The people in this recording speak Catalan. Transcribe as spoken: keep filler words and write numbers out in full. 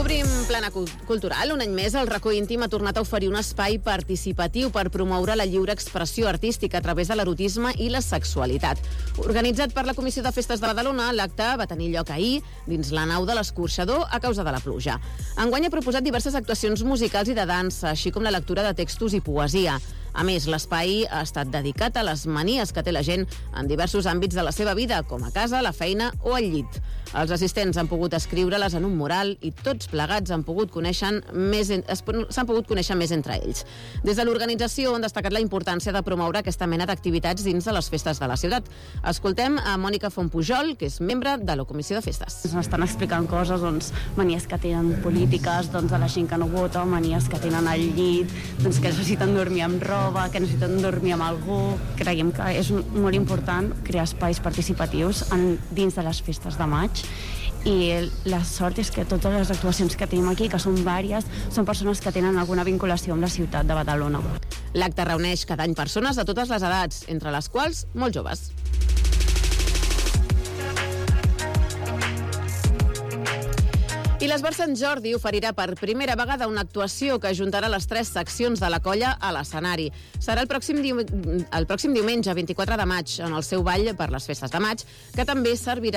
Obrim plana cultural. Un any més, el Racó Íntim ha tornat a oferir un espai participatiu per promoure la lliure expressió artística a través de l'erotisme i la sexualitat. Organitzat per la Comissió de Festes de Badalona, l'acte va tenir lloc ahir dins la nau de l'Escorxador a causa de la pluja. Enguany ha proposat diverses actuacions musicals i de dansa, així com la lectura de textos i poesia. A més, l'espai ha estat dedicat a les manies que té la gent en diversos àmbits de la seva vida, com a casa, la feina o al llit. Els assistents han pogut escriure-les en un mural i tots plegats han pogut conèixer més, s'han pogut conèixer més entre ells. Des de l'organització han destacat la importància de promoure aquesta mena d'activitats dins de les festes de la ciutat. Escoltem a Mònica Fontpujol, que és membre de la Comissió de Festes. Ens estan explicant coses, doncs, manies que tenen polítiques, doncs, de la gent que no vota, manies que tenen al llit, doncs, que necessiten dormir amb roba, que necessiten dormir amb algú. Creiem que és molt important crear espais participatius en, dins de les festes de maig, i la sort és que totes les actuacions que tenim aquí, que són vàries, són persones que tenen alguna vinculació amb la ciutat de Badalona. L'acte reuneix cada any persones de totes les edats, entre les quals molt joves. I l'Esbar Sant Jordi oferirà per primera vegada una actuació que ajuntarà les tres seccions de la colla a l'escenari. Serà el pròxim, diu... el pròxim diumenge, vint-i-quatre de maig, en el seu ball per les festes de maig, que també servirà